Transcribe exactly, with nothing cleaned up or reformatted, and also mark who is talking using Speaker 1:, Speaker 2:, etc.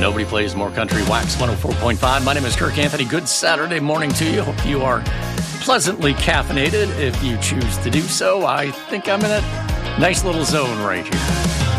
Speaker 1: Nobody plays more country. Wax one oh four point five. My name is Kirk Anthony. Good Saturday morning to you. Hope you are pleasantly caffeinated if you choose to do so. I think I'm in a nice little zone right here.